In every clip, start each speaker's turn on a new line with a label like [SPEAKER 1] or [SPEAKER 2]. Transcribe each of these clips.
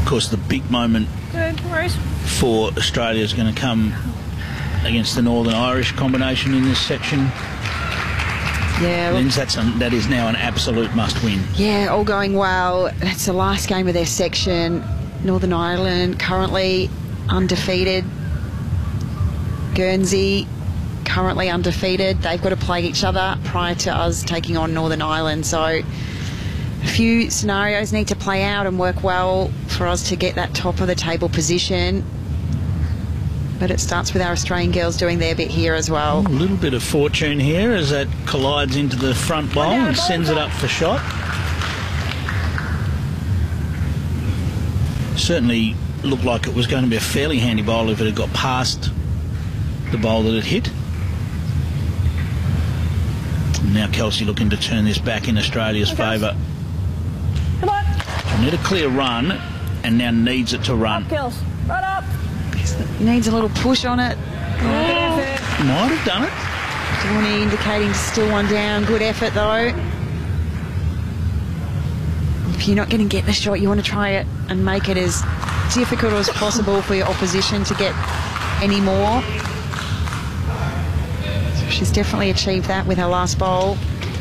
[SPEAKER 1] Of course, the big moment for Australia is going to come against the Northern Irish combination in this section.
[SPEAKER 2] Yeah,
[SPEAKER 1] Linz, that is now an absolute must-win.
[SPEAKER 2] Yeah, all going well. That's the last game of their section. Northern Ireland currently undefeated. Guernsey currently undefeated. They've got to play each other prior to us taking on Northern Ireland. So a few scenarios need to play out and work well for us to get that top of the table position. But it starts with our Australian girls doing their bit here as well.
[SPEAKER 1] A little bit of fortune here as that collides into the front bowl and sends it up for shot. Certainly looked like it was going to be a fairly handy bowl if it had got past the bowl that it hit. Now Kelsey looking to turn this back in Australia's favour.
[SPEAKER 3] Come on.
[SPEAKER 1] She'll need a clear run and now needs it to run.
[SPEAKER 3] Up, Kels. Right up.
[SPEAKER 2] Needs a little push on it.
[SPEAKER 1] Might have done it.
[SPEAKER 2] Dorney indicating still one down. Good effort though. If you're not going to get the shot, you want to try it and make it as difficult as possible for your opposition to get any more. So she's definitely achieved that with her last bowl.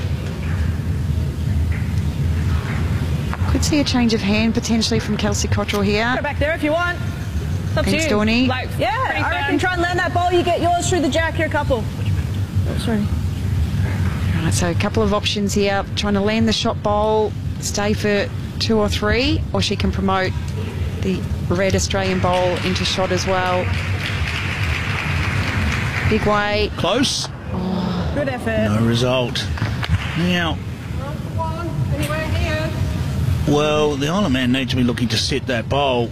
[SPEAKER 2] Could see a change of hand potentially from Kelsey Cottrell here.
[SPEAKER 3] Go back there if you want. It's up to
[SPEAKER 2] Thanks,
[SPEAKER 3] you.
[SPEAKER 2] Dorney.
[SPEAKER 3] Like, yeah, I reckon try and land that ball. You get yours through the jack here, couple. Oh, sorry.
[SPEAKER 2] Right, so a couple of options here. Trying to land the shot bowl, stay for 2 or 3, or she can promote the red Australian bowl into shot as well. Big way.
[SPEAKER 1] Close.
[SPEAKER 2] Oh.
[SPEAKER 3] Good effort.
[SPEAKER 1] No result. Now, well, the Isle of Man need to be looking to sit that bowl.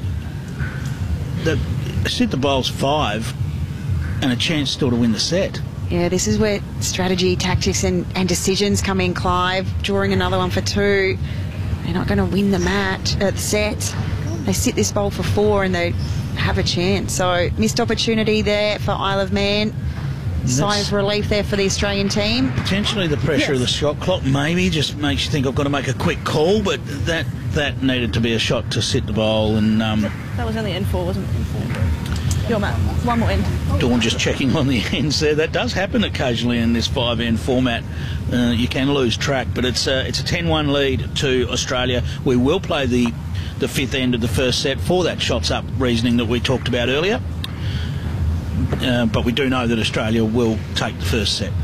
[SPEAKER 1] Sit the bowl's 5 and a chance still to win the set.
[SPEAKER 2] Yeah, this is where strategy, tactics and decisions come in, Clive. Drawing another one for 2. They're not going to win the match at the set. They sit this bowl for 4 and they have a chance. So missed opportunity there for Isle of Man. Sigh of relief there for the Australian team.
[SPEAKER 1] Potentially the pressure of the shot clock maybe just makes you think I've got to make a quick call, but that needed to be a shot to sit the bowl. And
[SPEAKER 3] that was only N4, wasn't it? N4. Your Matt, one more end.
[SPEAKER 1] Dawn just checking on the ends there. That does happen occasionally in this 5-end format. You can lose track, but it's a 10-1 lead to Australia. We will play the 5th end of the first set for that shots up reasoning that we talked about earlier. But we do know that Australia will take the first set.